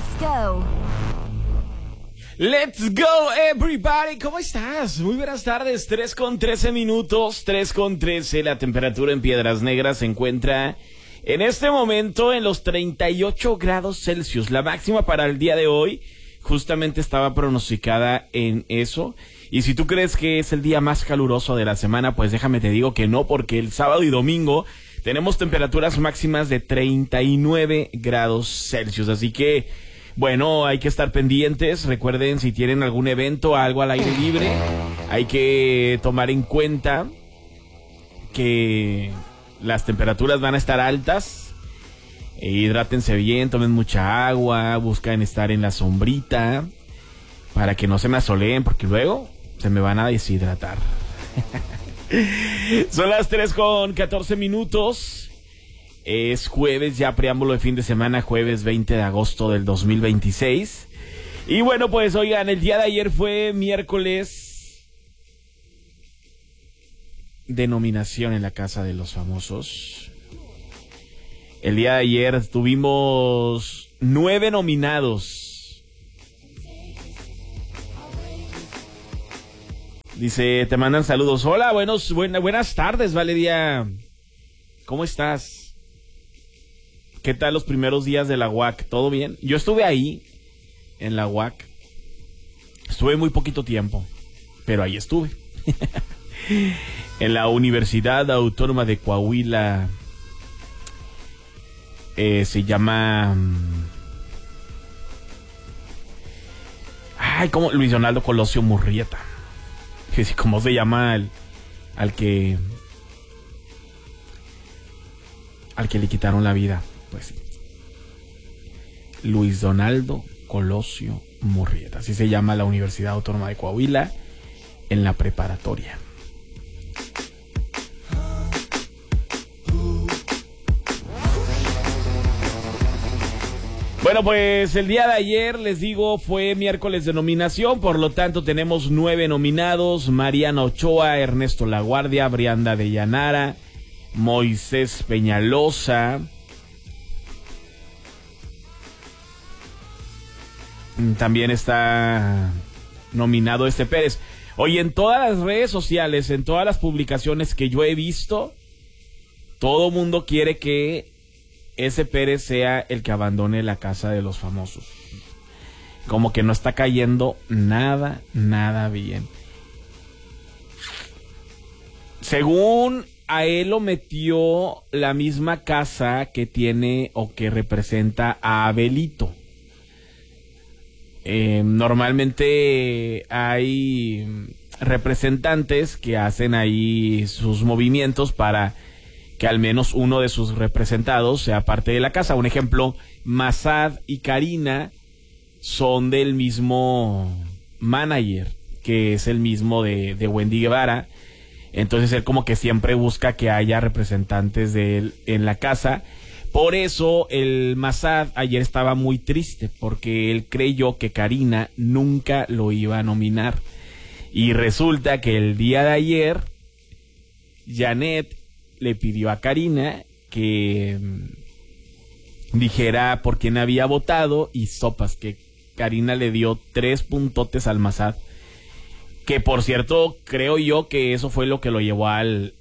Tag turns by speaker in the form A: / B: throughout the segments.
A: Let's go.
B: Let's go, everybody. ¿Cómo estás? Muy buenas tardes. 3:13 minutos. 3:13. La temperatura en Piedras Negras se encuentra en este momento en los 38 grados Celsius. La máxima para el día de hoy justamente estaba pronosticada en eso. Y si tú crees que es el día más caluroso de la semana, pues déjame te digo que no, porque el sábado y domingo tenemos temperaturas máximas de 39 grados Celsius. Así que, bueno, hay que estar pendientes. Recuerden, si tienen algún evento, algo al aire libre, hay que tomar en cuenta que las temperaturas van a estar altas. Hidrátense bien, tomen mucha agua, busquen estar en la sombrita para que no se me asoleen, porque luego se me van a deshidratar. Son las 3:14 minutos. Es jueves, ya preámbulo de fin de semana, jueves 20 de agosto del 2026. Y bueno, pues oigan, el día de ayer fue miércoles de nominación en la Casa de los Famosos. El día de ayer tuvimos 9 nominados. Dice, te mandan saludos. Hola, buenas tardes, Valeria. ¿Cómo estás? ¿Qué tal los primeros días de la UAC? ¿Todo bien? Yo estuve ahí, en la UAC. Estuve muy poquito tiempo, pero ahí estuve. En la Universidad Autónoma de Coahuila. Se llama... ¿cómo? Luis Donaldo Colosio Murrieta. ¿Cómo se llama al que le quitaron la vida? Pues sí. Luis Donaldo Colosio Murrieta. Así se llama la Universidad Autónoma de Coahuila, en la preparatoria. Bueno, pues el día de ayer, les digo, fue miércoles de nominación, por lo tanto tenemos 9 nominados: Mariana Ochoa, Ernesto Laguardia, Brianda de Llanara, Moisés Peñalosa, también está nominado Pérez. Oye, en todas las redes sociales, en todas las publicaciones que yo he visto, todo mundo quiere que Pérez sea el que abandone la Casa de los Famosos. Como que no está cayendo nada bien. Según a él lo metió la misma casa que tiene o que representa a Abelito. Normalmente hay representantes que hacen ahí sus movimientos para que al menos uno de sus representados sea parte de la casa. Un ejemplo, Massad y Karina son del mismo manager, que es el mismo de Wendy Guevara. Entonces él como que siempre busca que haya representantes de él en la casa. Por eso el Massad ayer estaba muy triste, porque él creyó que Karina nunca lo iba a nominar. Y resulta que el día de ayer, Janet le pidió a Karina que dijera por quién había votado, y sopas que Karina le dio 3 puntotes al Massad, que por cierto creo yo que eso fue lo que lo llevó al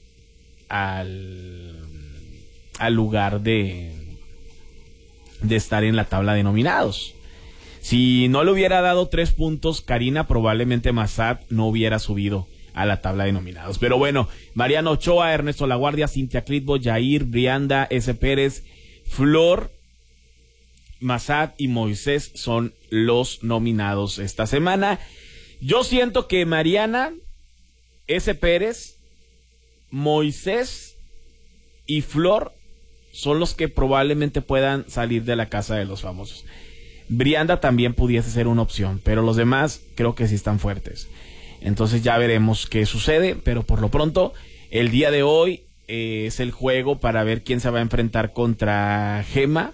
B: lugar de estar en la tabla de nominados. Si no le hubiera dado 3 puntos Karina, probablemente Massad no hubiera subido a la tabla de nominados. Pero bueno, Mariana Ochoa, Ernesto Laguardia, Cintia Clitbo, Yair, Brianda, Pérez, Flor, Massad y Moisés son los nominados esta semana. Yo siento que Mariana, Pérez, Moisés y Flor son los que probablemente puedan salir de la Casa de los Famosos. Brianda también pudiese ser una opción, pero los demás creo que sí están fuertes. Entonces ya veremos qué sucede, pero por lo pronto, el día de hoy es el juego para ver quién se va a enfrentar contra Gema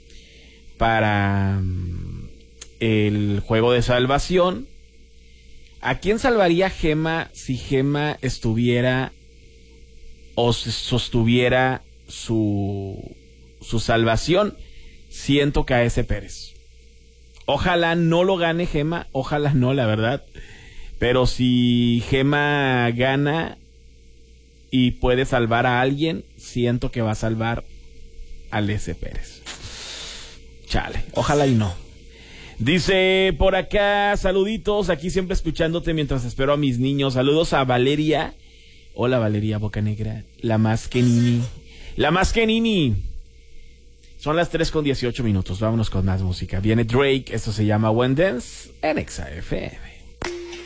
B: para el juego de salvación. ¿A quién salvaría Gema si Gema estuviera o sostuviera su salvación? Siento que a Pérez. Ojalá no lo gane Gema, ojalá no, la verdad. Pero si Gema gana y puede salvar a alguien, siento que va a salvar a Lece Pérez. Chale, ojalá y no. Dice por acá, saluditos, aquí siempre escuchándote mientras espero a mis niños. Saludos a Valeria. Hola Valeria Bocanegra, la más que Nini. La más que Nini. Son las 3:18. Vámonos con más música. Viene Drake, esto se llama One Dance en Exa FM.